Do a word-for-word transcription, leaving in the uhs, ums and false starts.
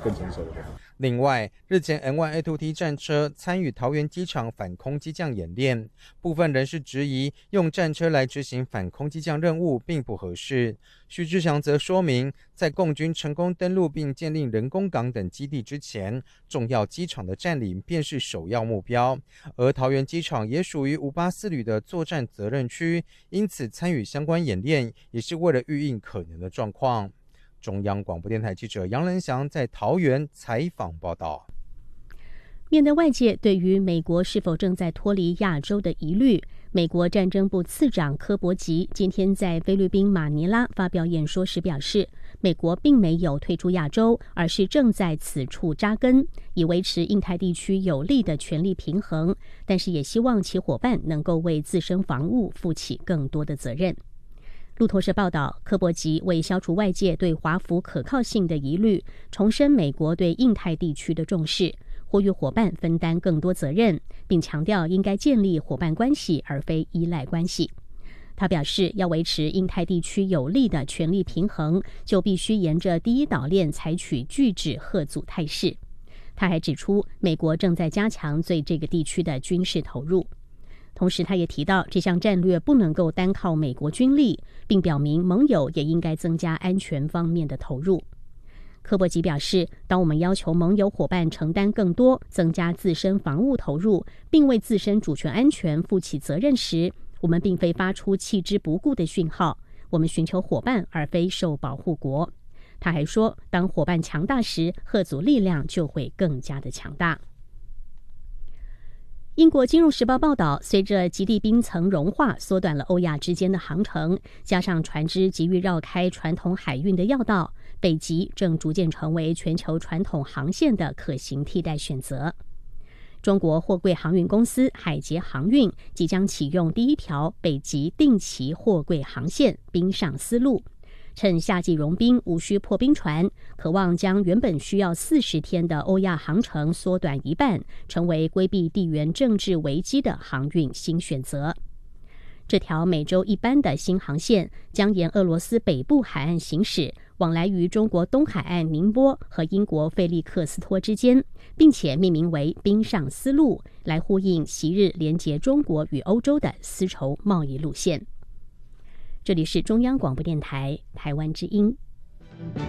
更成熟的。 另外，日前 M 一 A 二 T 战车参与桃园机场反空机降演练，部分人士质疑用战车来执行反空机降任务并不合适。徐志祥则说明，在共军成功登陆并建立人工港等基地之前，重要机场的占领便是首要目标，而桃园机场也属于五八四旅的作战责任区，因此参与相关演练也是为了预应可能的状况。中央广播电台记者杨仁祥在桃园采访报道。 面对外界对于美国是否正在脱离亚洲的疑虑，美国战争部次长柯伯吉今天在菲律宾马尼拉发表演说时表示，美国并没有退出亚洲，而是正在此处扎根，以维持印太地区有利的权力平衡，但是也希望其伙伴能够为自身防务负起更多的责任。路透社报道，柯伯吉为消除外界对华府可靠性的疑虑，重申美国对印太地区的重视，呼吁伙伴分担更多责任，并强调应该建立伙伴关系而非依赖关系。他表示，要维持印太地区有利的权力平衡，就必须沿着第一岛链采取拒止吓阻态势。他还指出，美国正在加强对这个地区的军事投入。同时，他也提到这项战略不能够单靠美国军力，并表明盟友也应该增加安全方面的投入。柯伯吉表示，当我们要求盟友伙伴承担更多，增加自身防务投入，并为自身主权安全负起责任时，我们并非发出弃之不顾的讯号，我们寻求伙伴而非受保护国。他还说，当伙伴强大时，吓阻力量就会更加的强大。英国金融时报报道，随着极地冰层融化，缩短了欧亚之间的航程，加上船只急于绕开传统海运的要道，北极正逐渐成为全球传统航线的可行替代选择。中国货柜航运公司海捷航运即将启用第一条北极定期货柜航线冰上丝路，趁夏季融冰无需破冰船，渴望将原本需要四十天的欧亚航程缩短一半，成为规避地缘政治危机的航运新选择。这条每周一班的新航线将沿俄罗斯北部海岸行驶，往来于中国东海岸宁波和英国费利克斯托之间，并且命名为冰上丝路，来呼应昔日连结中国与欧洲的丝绸贸易路线。这里是中央广播电台台湾之音。